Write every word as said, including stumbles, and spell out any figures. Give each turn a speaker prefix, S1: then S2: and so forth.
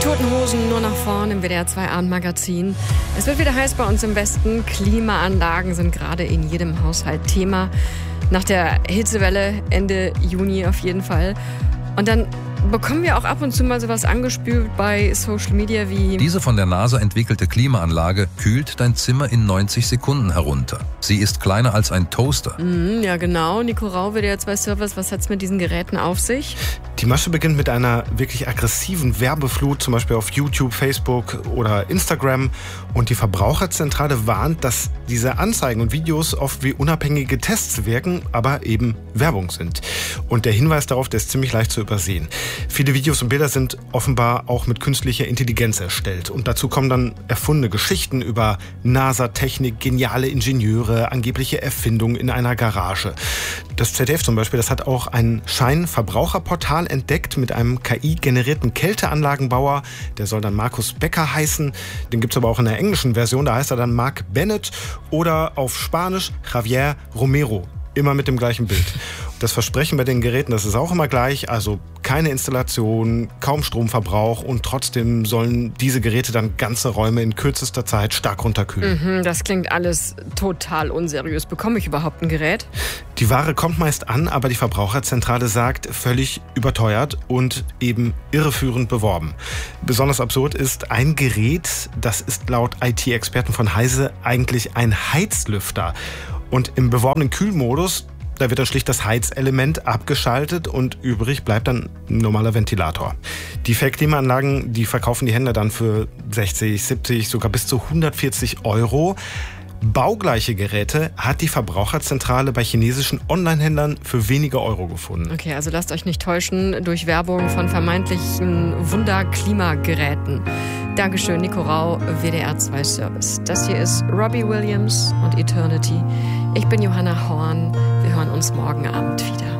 S1: Toten Hosen nur nach vorn im W D R zwei Abendmagazin. Es wird wieder heiß bei uns im Westen. Klimaanlagen sind gerade in jedem Haushalt Thema. Nach der Hitzewelle Ende Juni auf jeden Fall. Und dann bekommen wir auch ab und zu mal sowas angespült bei Social Media wie...
S2: Diese von der NASA entwickelte Klimaanlage kühlt dein Zimmer in neunzig Sekunden herunter. Sie ist kleiner als ein Toaster.
S1: Mm, ja genau, Nico Rau, W D R zwei Service, was hat's mit diesen Geräten auf sich?
S3: Die Masche beginnt mit einer wirklich aggressiven Werbeflut, zum Beispiel auf YouTube, Facebook oder Instagram. Und die Verbraucherzentrale warnt, dass diese Anzeigen und Videos oft wie unabhängige Tests wirken, aber eben Werbung sind. Und der Hinweis darauf, der ist ziemlich leicht zu übersehen. Viele Videos und Bilder sind offenbar auch mit künstlicher Intelligenz erstellt. Und dazu kommen dann erfundene Geschichten über NASA-Technik, geniale Ingenieure, angebliche Erfindungen in einer Garage. Das Z D F zum Beispiel, das hat auch ein Scheinverbraucherportal entdeckt mit einem K I-generierten Kälteanlagenbauer. Der soll dann Markus Becker heißen. Den gibt's aber auch in der englischen Version. Da heißt er dann Mark Bennett oder auf Spanisch Javier Romero. Immer mit dem gleichen Bild. Das Versprechen bei den Geräten, das ist auch immer gleich. Also keine Installation, kaum Stromverbrauch und trotzdem sollen diese Geräte dann ganze Räume in kürzester Zeit stark runterkühlen.
S1: Mhm, das klingt alles total unseriös. Bekomme ich überhaupt ein Gerät?
S3: Die Ware kommt meist an, aber die Verbraucherzentrale sagt, völlig überteuert und eben irreführend beworben. Besonders absurd ist, ein Gerät, das ist laut I T-Experten von Heise eigentlich ein Heizlüfter. Und im beworbenen Kühlmodus, da wird dann schlicht das Heizelement abgeschaltet und übrig bleibt dann ein normaler Ventilator. Die Fake-Klimaanlagen, die verkaufen die Händler dann für sechzig, siebzig, sogar bis zu hundertvierzig Euro. Baugleiche Geräte hat die Verbraucherzentrale bei chinesischen Online-Händlern für wenige Euro gefunden.
S1: Okay, also lasst euch nicht täuschen durch Werbung von vermeintlichen Wunder-Klimageräten. Dankeschön, Nico Rau, W D R zwei Service. Das hier ist Robbie Williams und Eternity. Ich bin Johanna Horn. Wir hören uns morgen Abend wieder.